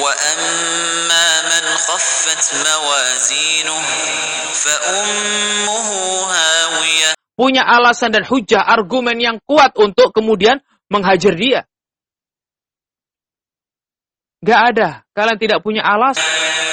وأما من خفت موازينه فأمه هاوية. Punya alasan dan hujah, argumen yang kuat untuk kemudian menghajar dia. Gak ada. Kalian tidak punya alasan.